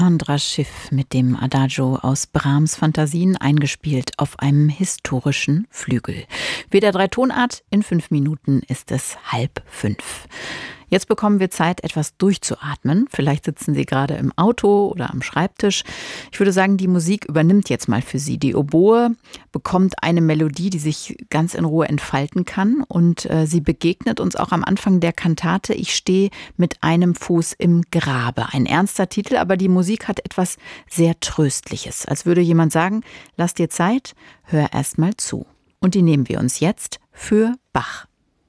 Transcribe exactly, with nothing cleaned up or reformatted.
Andras Schiff mit dem Adagio aus Brahms Phantasien, eingespielt auf einem historischen Flügel. W D R drei Tonart, in fünf Minuten ist es halb fünf. Jetzt bekommen wir Zeit, etwas durchzuatmen. Vielleicht sitzen Sie gerade im Auto oder am Schreibtisch. Ich würde sagen, die Musik übernimmt jetzt mal für Sie. Die Oboe bekommt eine Melodie, die sich ganz in Ruhe entfalten kann. Und äh, sie begegnet uns auch am Anfang der Kantate. Ich stehe mit einem Fuß im Grabe. Ein ernster Titel, aber die Musik hat etwas sehr Tröstliches. Als würde jemand sagen, lass dir Zeit, hör erst mal zu. Und die nehmen wir uns jetzt für Bach.